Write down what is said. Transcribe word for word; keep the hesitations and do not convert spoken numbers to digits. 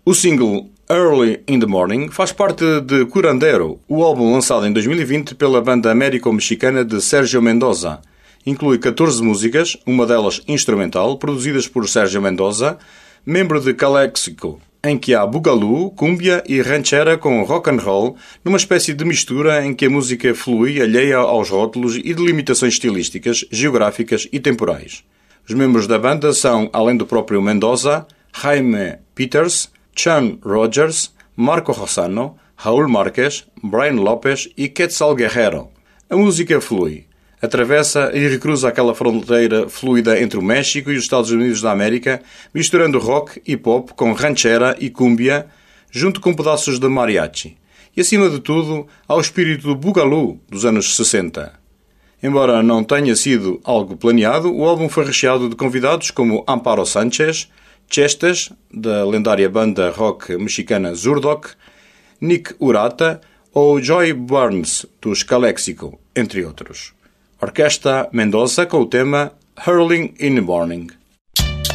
O single Early in the Morning faz parte de Curandero, o álbum lançado em dois mil e vinte pela banda américo-mexicana de Sérgio Mendoza. Inclui catorze músicas, uma delas instrumental, produzidas por Sérgio Mendoza, membro de Calexico, em que há bugalú, cúmbia e ranchera com rock and roll, numa espécie de mistura em que a música flui alheia aos rótulos e delimitações estilísticas, geográficas e temporais. Os membros da banda são, além do próprio Mendoza, Jaime Peters, Chan Rogers, Marco Rossano, Raul Marques, Brian Lopes e Quetzal Guerrero. A música flui. Atravessa e recruza aquela fronteira fluida entre o México e os Estados Unidos da América, misturando rock e pop com ranchera e cúmbia, junto com pedaços de mariachi. E, acima de tudo, ao espírito do bugalú dos anos sessenta. Embora não tenha sido algo planeado, o álbum foi recheado de convidados como Amparo Sánchez, Chestes, da lendária banda rock mexicana Zurdok, Nick Urata ou Joy Burns, dos Calexico, entre outros. Orquestra Mendoza com o tema Early in the Morning.